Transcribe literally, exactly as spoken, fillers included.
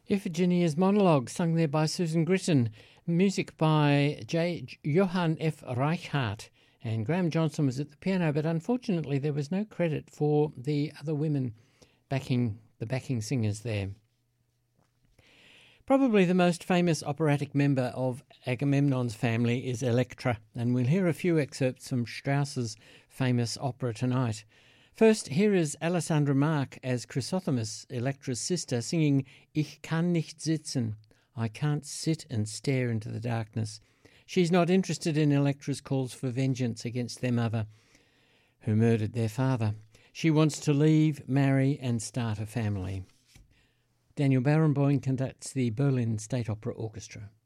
Iphigenia's monologue, sung there by Susan Gritton. Music by J. Johann F. Reichhardt. And Graham Johnson was at the piano, but unfortunately there was no credit for the other women backing the backing singers there. Probably the most famous operatic member of Agamemnon's family is Electra, and we'll hear a few excerpts from Strauss's famous opera tonight. First, here is Alessandra Mark as Chrysothemis, Electra's sister, singing Ich kann nicht sitzen, I can't sit and stare into the darkness. She's not interested in Electra's calls for vengeance against their mother, who murdered their father. She wants to leave, marry and start a family. Daniel Barenboim conducts the Berlin State Opera Orchestra.